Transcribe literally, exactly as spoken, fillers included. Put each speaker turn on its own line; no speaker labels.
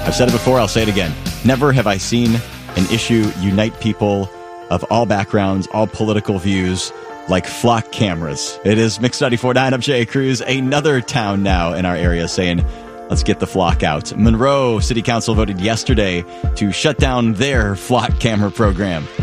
I've said it before, I'll say it again. Never have I seen an issue unite people of all backgrounds, all political views, like flock cameras. It is Mix ninety-four point nine. I'm Jay Cruz. Another town now in our area saying, let's get the flock out. Monroe City Council voted yesterday to shut down their flock camera program.